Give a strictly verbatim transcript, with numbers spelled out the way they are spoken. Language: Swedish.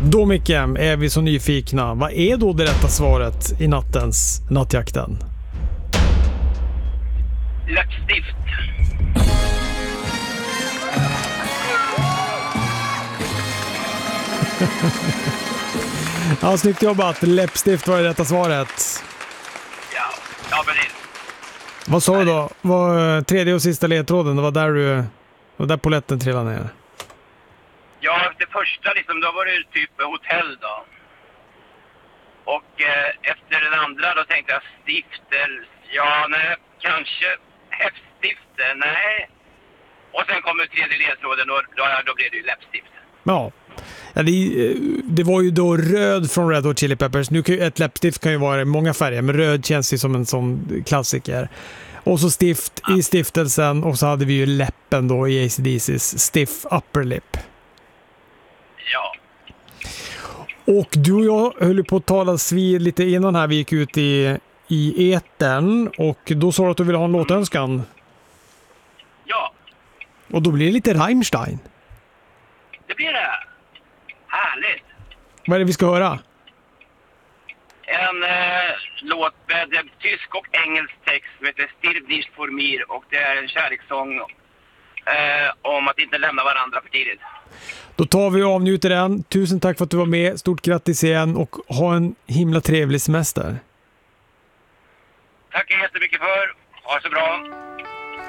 Då Micke, är vi så nyfikna. Vad är då det rätta svaret i nattens nattjakten? Läppstift. Ja, snyggt jobbat. Läppstift var det rätta svaret. Ja, ja precis. Vad sa du då? Var tredje och sista ledtråden? Det var där du... Det var där poletten trillade ner. Ja, det första liksom, då var det typ hotell då. Och eh, efter den andra då tänkte jag stiftel. Ja, nej, kanske häftstifter, nej. Och sen kommer tredje ledtråden och då, då blev det ju läppstift. Ja. Ja, det, det var ju då röd från Red Hot Chili Peppers. Nu kan ju, ett läppstift kan ju vara många färger, men röd känns ju som en sån klassiker. Och så stift i stiftelsen, och så hade vi ju läppen då i A C D C's Stiff Upper Lip. Ja. Och du och jag höll på att talas vid lite innan här vi gick ut i, i etern, och då sa du att du ville ha en låtönskan. Ja. Och då blir det lite Rammstein. Det blir det. Härligt. Vad är det vi ska höra? En eh, låt med eh, tysk och engelsk text som heter Stirb nicht vor mir, och det är en kärlekssång eh, om att inte lämna varandra för tidigt. Då tar vi och avnjuter den. Tusen tack för att du var med. Stort grattis igen och ha en himla trevlig semester. Tack jättemycket för. Ha det så bra.